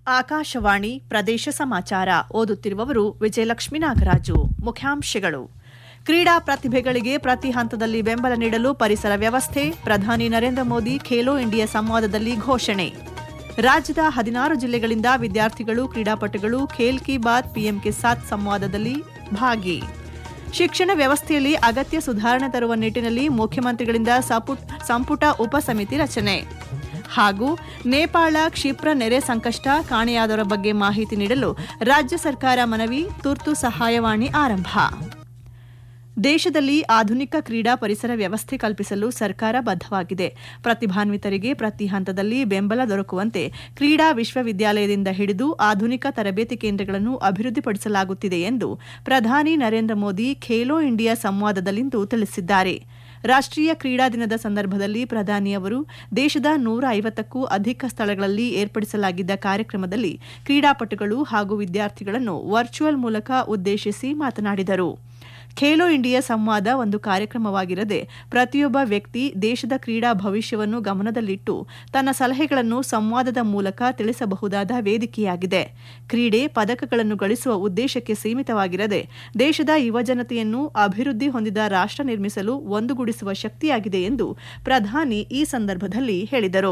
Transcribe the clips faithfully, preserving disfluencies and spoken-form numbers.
ಆಕಾಶವಾಣಿ ಪ್ರದೇಶ ಸಮಾಚಾರ ಓದುತ್ತಿರುವವರು ವಿಜಯಲಕ್ಷ್ಮೀ ನಾಗರಾಜು. ಮುಖ್ಯಾಂಶಗಳು: ಕ್ರೀಡಾ ಪ್ರತಿಭೆಗಳಿಗೆ ಪ್ರತಿ ಹಂತದಲ್ಲಿ ಬೆಂಬಲ ನೀಡಲು ಪರಿಸರ ವ್ಯವಸ್ಥೆ, ಪ್ರಧಾನಿ ನರೇಂದ್ರ ಮೋದಿ ಖೇಲೋ ಇಂಡಿಯಾ ಸಂವಾದದಲ್ಲಿ ಘೋಷಣೆ. ರಾಜ್ಯದ ಹದಿನಾರು ಜಿಲ್ಲೆಗಳಿಂದ ವಿದ್ಯಾರ್ಥಿಗಳು, ಕ್ರೀಡಾಪಟುಗಳು ಖೇಲ್ ಕಿ ಬಾತ್ ಪಿಎಂ ಕೆ ಸಾಥ್ ಸಂವಾದದಲ್ಲಿ ಭಾಗಿ. ಶಿಕ್ಷಣ ವ್ಯವಸ್ಥೆಯಲ್ಲಿ ಅಗತ್ಯ ಸುಧಾರಣೆ ತರುವ ನಿಟ್ಟಿನಲ್ಲಿ ಮುಖ್ಯಮಂತ್ರಿಗಳಿಂದ ಸಂಪುಟ ಉಪಸಮಿತಿ ರಚನೆ. ಹಾಗೂ ನೇಪಾಳ ಕ್ಷಿಪ್ರ ನೆರೆ ಸಂಕಷ್ಟ, ಕಾಣೆಯಾದವರ ಬಗ್ಗೆ ಮಾಹಿತಿ ನೀಡಲು ರಾಜ್ಯ ಸರ್ಕಾರ ಮನವಿ, ತುರ್ತು ಸಹಾಯವಾಣಿ ಆರಂಭ. ದೇಶದಲ್ಲಿ ಆಧುನಿಕ ಕ್ರೀಡಾ ಪರಿಸರ ವ್ಯವಸ್ಥೆ ಕಲ್ಪಿಸಲು ಸರ್ಕಾರ ಬದ್ಧವಾಗಿದೆ. ಪ್ರತಿಭಾನ್ವಿತರಿಗೆ ಪ್ರತಿ ಹಂತದಲ್ಲಿ ಬೆಂಬಲ ದೊರಕುವಂತೆ ಕ್ರೀಡಾ ವಿಶ್ವವಿದ್ಯಾಲಯದಿಂದ ಹಿಡಿದು ಆಧುನಿಕ ತರಬೇತಿ ಕೇಂದ್ರಗಳನ್ನು ಅಭಿವೃದ್ಧಿಪಡಿಸಲಾಗುತ್ತಿದೆ ಎಂದು ಪ್ರಧಾನಿ ನರೇಂದ್ರ ಮೋದಿ ಖೇಲೋ ಇಂಡಿಯಾ ಸಂವಾದದಲ್ಲಿಂದು ತಿಳಿಸಿದ್ದಾರೆ. ರಾಷ್ಟ್ರೀಯ ಕ್ರೀಡಾ ದಿನದ ಸಂದರ್ಭದಲ್ಲಿ ಪ್ರಧಾನಿಯವರು ದೇಶದ ನೂರ ಐವತ್ತಕ್ಕೂ ಅಧಿಕ ಸ್ಥಳಗಳಲ್ಲಿ ಏರ್ಪಡಿಸಲಾಗಿದ್ದ ಕಾರ್ಯಕ್ರಮದಲ್ಲಿ ಕ್ರೀಡಾಪಟುಗಳು ಹಾಗೂ ವಿದ್ಯಾರ್ಥಿಗಳನ್ನು ವರ್ಚುವಲ್ ಮೂಲಕ ಉದ್ದೇಶಿಸಿ ಮಾತನಾಡಿದರು. ಖೇಲೋ ಇಂಡಿಯಾ ಸಂವಾದ ಒಂದು ಕಾರ್ಯಕ್ರಮವಾಗಿರದೆ ಪ್ರತಿಯೊಬ್ಬ ವ್ಯಕ್ತಿ ದೇಶದ ಕ್ರೀಡಾ ಭವಿಷ್ಯವನ್ನು ಗಮನದಲ್ಲಿಟ್ಟು ತನ್ನ ಸಲಹೆಗಳನ್ನು ಸಂವಾದದ ಮೂಲಕ ತಿಳಿಸಬಹುದಾದ ವೇದಿಕೆಯಾಗಿದೆ. ಕ್ರೀಡೆ ಪದಕಗಳನ್ನು ಗಳಿಸುವ ಉದ್ದೇಶಕ್ಕೆ ಸೀಮಿತವಾಗಿರದೆ ದೇಶದ ಯುವಜನತೆಯನ್ನು ಅಭಿವೃದ್ಧಿ ಹೊಂದಿದ ರಾಷ್ಟ್ರ ನಿರ್ಮಿಸಲು ಒಂದುಗೂಡಿಸುವ ಶಕ್ತಿಯಾಗಿದೆ ಎಂದು ಪ್ರಧಾನಿ ಈ ಸಂದರ್ಭದಲ್ಲಿ ಹೇಳಿದರು.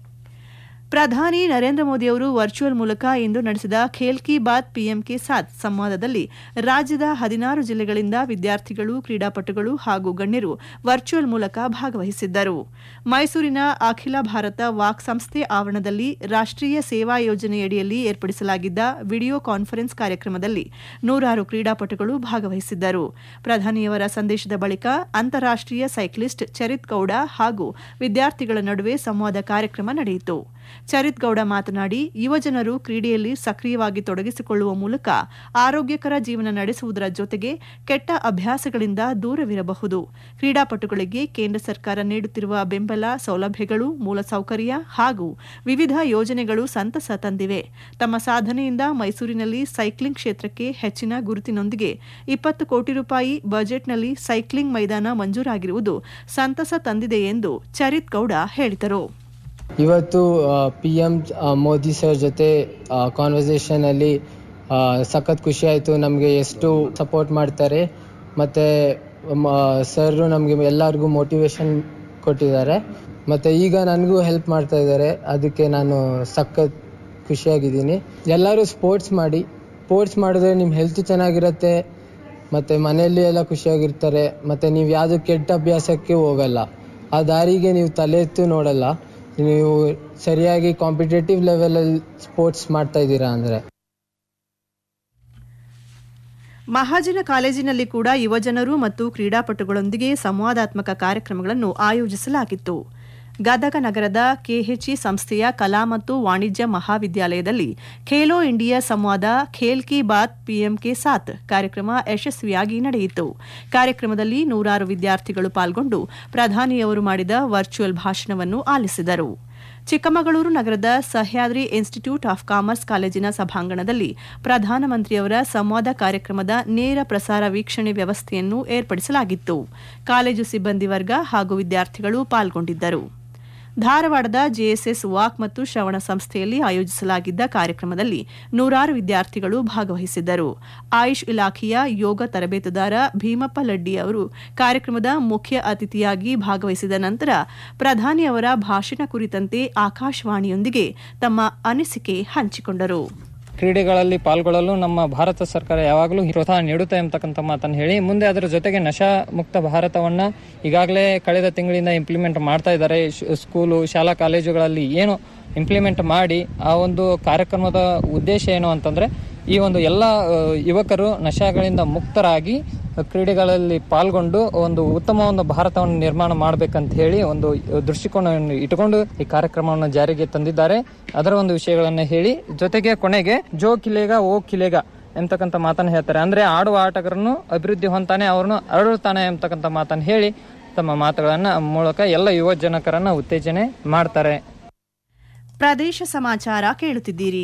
ಪ್ರಧಾನಿ ನರೇಂದ್ರ ಮೋದಿಯವರು ವರ್ಚುವಲ್ ಮೂಲಕ ಇಂದು ನಡೆಸಿದ ಖೇಲ್ ಕಿ ಬಾತ್ ಪಿಎಂ ಕೆ ಸಾಥ್ ಸಂವಾದದಲ್ಲಿ ರಾಜ್ಯದ ಹದಿನಾರು ಜಿಲ್ಲೆಗಳಿಂದ ವಿದ್ಯಾರ್ಥಿಗಳು, ಕ್ರೀಡಾಪಟುಗಳು ಹಾಗೂ ಗಣ್ಯರು ವರ್ಚುವಲ್ ಮೂಲಕ ಭಾಗವಹಿಸಿದ್ದರು. ಮೈಸೂರಿನ ಅಖಿಲ ಭಾರತ ವಾಕ್ ಸಂಸ್ಥೆ ಆವರಣದಲ್ಲಿ ರಾಷ್ಟ್ರೀಯ ಸೇವಾ ಯೋಜನೆಯಡಿಯಲ್ಲಿ ಏರ್ಪಡಿಸಲಾಗಿದ್ದ ವಿಡಿಯೋ ಕಾನ್ಫರೆನ್ಸ್ ಕಾರ್ಯಕ್ರಮದಲ್ಲಿ ನೂರಾರು ಕ್ರೀಡಾಪಟುಗಳು ಭಾಗವಹಿಸಿದ್ದರು. ಪ್ರಧಾನಿಯವರ ಸಂದೇಶದ ಬಳಿಕ ಅಂತಾರಾಷ್ಟ್ರೀಯ ಸೈಕ್ಲಿಸ್ಟ್ ಚರಿತ್ ಗೌಡ ಹಾಗೂ ವಿದ್ಯಾರ್ಥಿಗಳ ನಡುವೆ ಸಂವಾದ ಕಾರ್ಯಕ್ರಮ ನಡೆಯಿತು. ಚರಿತ್ ಗೌಡ ಮಾತನಾಡಿ, ಯುವಜನರು ಕ್ರೀಡೆಯಲ್ಲಿ ಸಕ್ರಿಯವಾಗಿ ತೊಡಗಿಸಿಕೊಳ್ಳುವ ಮೂಲಕ ಆರೋಗ್ಯಕರ ಜೀವನ ನಡೆಸುವುದರ ಜೊತೆಗೆ ಕೆಟ್ಟ ಅಭ್ಯಾಸಗಳಿಂದ ದೂರವಿರಬಹುದು. ಕ್ರೀಡಾಪಟುಗಳಿಗೆ ಕೇಂದ್ರ ಸರ್ಕಾರ ನೀಡುತ್ತಿರುವ ಬೆಂಬಲ, ಸೌಲಭ್ಯಗಳು, ಮೂಲಸೌಕರ್ಯ ಹಾಗೂ ವಿವಿಧ ಯೋಜನೆಗಳು ಸಂತಸ ತಂದಿವೆ. ತಮ್ಮ ಸಾಧನೆಯಿಂದ ಮೈಸೂರಿನಲ್ಲಿ ಸೈಕ್ಲಿಂಗ್ ಕ್ಷೇತ್ರಕ್ಕೆ ಹೆಚ್ಚಿನ ಗುರುತಿನೊಂದಿಗೆ ಇಪ್ಪತ್ತು ಕೋಟಿ ರೂಪಾಯಿ ಬಜೆಟ್ನಲ್ಲಿ ಸೈಕ್ಲಿಂಗ್ ಮೈದಾನ ಮಂಜೂರಾಗಿರುವುದು ಸಂತಸ ತಂದಿದೆ ಎಂದು ಚರಿತ್ ಗೌಡ ಹೇಳಿದರು. ಇವತ್ತು ಪಿ ಎಂ ಮೋದಿ ಸರ್ ಜೊತೆ ಕಾನ್ವರ್ಸೇಷನ್ ಅಲ್ಲಿ ಸಖತ್ ಖುಷಿ ಆಯಿತು. ನಮಗೆ ಎಷ್ಟು ಸಪೋರ್ಟ್ ಮಾಡ್ತಾರೆ ಮತ್ತು ಸರ್ ನಮಗೆ ಎಲ್ಲರಿಗೂ ಮೋಟಿವೇಶನ್ ಕೊಟ್ಟಿದ್ದಾರೆ ಮತ್ತು ಈಗ ನನಗೂ ಹೆಲ್ಪ್ ಮಾಡ್ತಾ ಇದ್ದಾರೆ. ಅದಕ್ಕೆ ನಾನು ಸಖತ್ ಖುಷಿಯಾಗಿದ್ದೀನಿ. ಎಲ್ಲರೂ ಸ್ಪೋರ್ಟ್ಸ್ ಮಾಡಿ, ಸ್ಪೋರ್ಟ್ಸ್ ಮಾಡಿದ್ರೆ ನಿಮ್ಮ ಹೆಲ್ತ್ ಚೆನ್ನಾಗಿರುತ್ತೆ ಮತ್ತು ಮನೆಯಲ್ಲಿ ಎಲ್ಲ ಖುಷಿಯಾಗಿರ್ತಾರೆ ಮತ್ತು ನೀವು ಯಾವುದೂ ಕೆಟ್ಟ ಅಭ್ಯಾಸಕ್ಕೆ ಹೋಗಲ್ಲ. ಆ ದಾರಿಗೆ ನೀವು ತಲೆ ಎತ್ತು ನೋಡಲ್ಲ. ನೀವು ಸರಿಯಾಗಿ ಕಾಂಪಿಟೇಟಿವ್ ಲೆವೆಲಲ್ಲಿ ಸ್ಪೋರ್ಟ್ಸ್ ಮಾಡ್ತಾ ಇದ್ದೀರಾ ಅಂದರೆ. ಮಹಾಜನ ಕಾಲೇಜಿನಲ್ಲಿ ಕೂಡ ಯುವಜನರು ಮತ್ತು ಕ್ರೀಡಾಪಟುಗಳೊಂದಿಗೆ ಸಂವಾದಾತ್ಮಕ ಕಾರ್ಯಕ್ರಮಗಳನ್ನು ಆಯೋಜಿಸಲಾಗಿತ್ತು. ಗದಗ ನಗರದ ಕೆಎಚ್ಇ ಸಂಸ್ಥೆಯ ಕಲಾ ಮತ್ತು ವಾಣಿಜ್ಯ ಮಹಾವಿದ್ಯಾಲಯದಲ್ಲಿ ಖೇಲೋ ಇಂಡಿಯಾ ಸಂವಾದ ಖೇಲ್ ಕಿ ಬಾತ್ ಪಿಎಂ ಕೆ ಸಾಥ್ ಕಾರ್ಯಕ್ರಮ ಯಶಸ್ವಿಯಾಗಿ ನಡೆಯಿತು. ಕಾರ್ಯಕ್ರಮದಲ್ಲಿ ನೂರಾರು ವಿದ್ಯಾರ್ಥಿಗಳು ಪಾಲ್ಗೊಂಡು ಪ್ರಧಾನಿಯವರು ಮಾಡಿದ ವರ್ಚುವಲ್ ಭಾಷಣವನ್ನು ಆಲಿಸಿದರು. ಚಿಕ್ಕಮಗಳೂರು ನಗರದ ಸಹ್ಯಾದ್ರಿ ಇನ್ಸ್ಟಿಟ್ಯೂಟ್ ಆಫ್ ಕಾಮರ್ಸ್ ಕಾಲೇಜಿನ ಸಭಾಂಗಣದಲ್ಲಿ ಪ್ರಧಾನಮಂತ್ರಿಯವರ ಸಂವಾದ ಕಾರ್ಯಕ್ರಮದ ನೇರ ಪ್ರಸಾರ ವೀಕ್ಷಣೆ ವ್ಯವಸ್ಥೆಯನ್ನು ಏರ್ಪಡಿಸಲಾಗಿತ್ತು. ಕಾಲೇಜು ಸಿಬ್ಬಂದಿ ವರ್ಗ ಹಾಗೂ ವಿದ್ಯಾರ್ಥಿಗಳು ಪಾಲ್ಗೊಂಡಿದ್ದರು. ಧಾರವಾಡದ ಜೆಎಸ್ಎಸ್ ವಾಕ್ ಮತ್ತು ಶ್ರವಣ ಸಂಸ್ಥೆಯಲ್ಲಿ ಆಯೋಜಿಸಲಾಗಿದ್ದ ಕಾರ್ಯಕ್ರಮದಲ್ಲಿ ನೂರಾರು ವಿದ್ಯಾರ್ಥಿಗಳು ಭಾಗವಹಿಸಿದ್ದರು. ಆಯುಷ್ ಇಲಾಖೆಯ ಯೋಗ ತರಬೇತುದಾರ ಭೀಮಪ್ಪ ಲಡ್ಡಿ ಅವರು ಕಾರ್ಯಕ್ರಮದ ಮುಖ್ಯ ಅತಿಥಿಯಾಗಿ ಭಾಗವಹಿಸಿದ ನಂತರ ಪ್ರಧಾನಿ ಅವರ ಭಾಷಣ ಕುರಿತಂತೆ ಆಕಾಶವಾಣಿಯೊಂದಿಗೆ ತಮ್ಮ ಅನಿಸಿಕೆ ಹಂಚಿಕೊಂಡರು. ಕ್ರೀಡೆಗಳಲ್ಲಿ ಪಾಲ್ಗೊಳ್ಳಲು ನಮ್ಮ ಭಾರತ ಸರ್ಕಾರ ಯಾವಾಗಲೂ ಪ್ರೋತ್ಸಾಹ ನೀಡುತ್ತೆ ಎಂಬತಕ್ಕಂಥ ಮಾತನ್ನು ಹೇಳಿ, ಮುಂದೆ ಅದರ ಜೊತೆಗೆ ನಶಾ ಮುಕ್ತ ಭಾರತವನ್ನ ಈಗಾಗಲೇ ಕಳೆದ ತಿಂಗಳಿಂದ ಇಂಪ್ಲಿಮೆಂಟ್ ಮಾಡ್ತಾ ಇದ್ದಾರೆ. ಸ್ಕೂಲು, ಶಾಲಾ ಕಾಲೇಜುಗಳಲ್ಲಿ ಏನು ಇಂಪ್ಲಿಮೆಂಟ್ ಮಾಡಿ ಆ ಒಂದು ಕಾರ್ಯಕ್ರಮದ ಉದ್ದೇಶ ಏನು ಅಂತಂದ್ರೆ, ಈ ಒಂದು ಎಲ್ಲ ಯುವಕರು ನಶಾಗಳಿಂದ ಮುಕ್ತರಾಗಿ ಕ್ರೀಡೆಗಳಲ್ಲಿ ಪಾಲ್ಗೊಂಡು ಒಂದು ಉತ್ತಮ ಒಂದು ಭಾರತವನ್ನು ನಿರ್ಮಾಣ ಮಾಡಬೇಕಂತ ಹೇಳಿ ಒಂದು ದೃಷ್ಟಿಕೋನವನ್ನು ಇಟ್ಟುಕೊಂಡು ಈ ಕಾರ್ಯಕ್ರಮವನ್ನು ಜಾರಿಗೆ ತಂದಿದ್ದಾರೆ. ಅದರ ಒಂದು ವಿಷಯಗಳನ್ನು ಹೇಳಿ, ಜೊತೆಗೆ ಕೊನೆಗೆ ಜೋ ಕಿಲೇಗ ಓ ಕಿಲೇಗ ಎಂತಕ್ಕಂಥ ಮಾತನ್ನು ಹೇಳ್ತಾರೆ. ಅಂದ್ರೆ ಆಡುವ ಆಟಗಾರನು ಅಭಿವೃದ್ಧಿ ಹೊಂತಾನೆ, ಅವ್ರನ್ನು ಅರಳುತ್ತಾನೆ ಎಂತಕ್ಕಂಥ ಮಾತನ್ನು ಹೇಳಿ ತಮ್ಮ ಮಾತುಗಳನ್ನ ಮೂಲಕ ಎಲ್ಲ ಯುವ ಜನಕರನ್ನ ಉತ್ತೇಜನೆ ಮಾಡ್ತಾರೆ. ಪ್ರದೇಶ ಸಮಾಚಾರ ಕೇಳುತ್ತಿದ್ದೀರಿ.